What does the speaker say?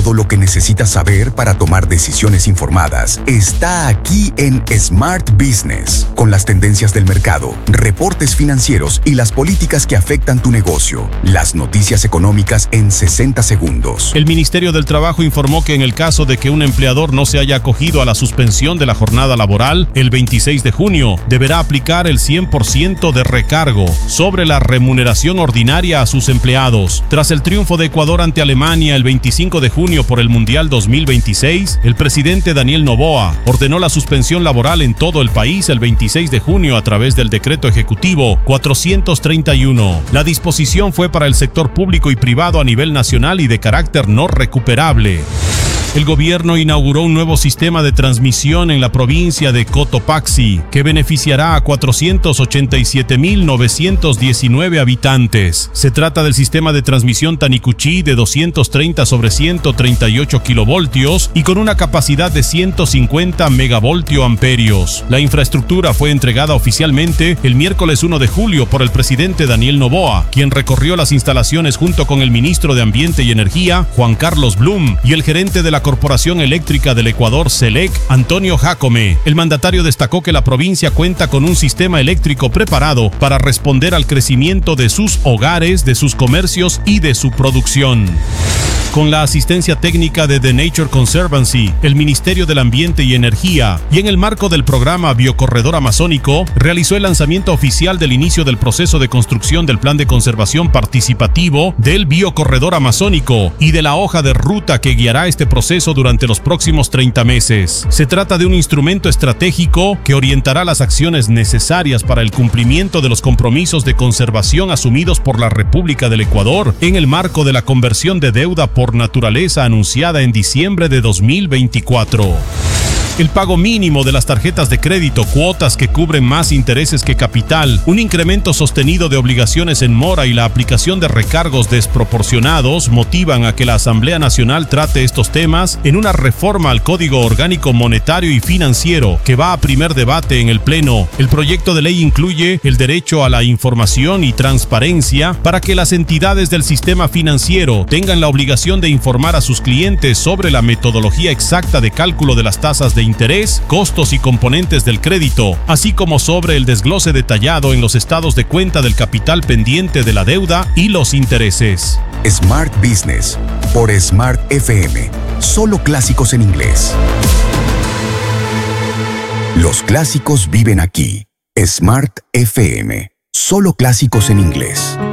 Todo lo que necesitas saber para tomar decisiones informadas está aquí en Smart Business, con las tendencias del mercado, reportes financieros y las políticas que afectan tu negocio. Las noticias económicas en 60 segundos. El Ministerio del Trabajo informó que en el caso de que un empleador no se haya acogido a la suspensión de la jornada laboral, el 26 de junio deberá aplicar el 100% de recargo sobre la remuneración ordinaria a sus empleados. Tras el triunfo de Ecuador ante Alemania el 25 de junio por el Mundial 2026, el presidente Daniel Noboa ordenó la suspensión laboral en todo el país el 26 de junio a través del decreto ejecutivo 431. La disposición fue para el sector público y privado a nivel nacional y de carácter no recuperable. El gobierno inauguró un nuevo sistema de transmisión en la provincia de Cotopaxi que beneficiará a 487.919 habitantes. Se trata del sistema de transmisión Tanicuchí de 230/138 kilovoltios y con una capacidad de 150 megavoltioamperios. La infraestructura fue entregada oficialmente el miércoles 1 de julio por el presidente Daniel Noboa, quien recorrió las instalaciones junto con el ministro de Ambiente y Energía, Juan Carlos Blum, y el gerente de la Corporación Eléctrica del Ecuador, CELEC, Antonio Jácome. El mandatario destacó que la provincia cuenta con un sistema eléctrico preparado para responder al crecimiento de sus hogares, de sus comercios y de su producción. Con la asistencia técnica de The Nature Conservancy, el Ministerio del Ambiente y Energía, y en el marco del programa Biocorredor Amazónico, realizó el lanzamiento oficial del inicio del proceso de construcción del Plan de Conservación Participativo del Biocorredor Amazónico y de la hoja de ruta que guiará este proceso durante los próximos 30 meses. Se trata de un instrumento estratégico que orientará las acciones necesarias para el cumplimiento de los compromisos de conservación asumidos por la República del Ecuador en el marco de la conversión de deuda por naturaleza anunciada en diciembre de 2024. El pago mínimo de las tarjetas de crédito, cuotas que cubren más intereses que capital, un incremento sostenido de obligaciones en mora y la aplicación de recargos desproporcionados motivan a que la Asamblea Nacional trate estos temas en una reforma al Código Orgánico Monetario y Financiero que va a primer debate en el Pleno. El proyecto de ley incluye el derecho a la información y transparencia para que las entidades del sistema financiero tengan la obligación de informar a sus clientes sobre la metodología exacta de cálculo de las tasas de interés, costos y componentes del crédito, así como sobre el desglose detallado en los estados de cuenta del capital pendiente de la deuda y los intereses. Smart Business por Smart FM. Solo clásicos en inglés. Los clásicos viven aquí. Smart FM. Solo clásicos en inglés.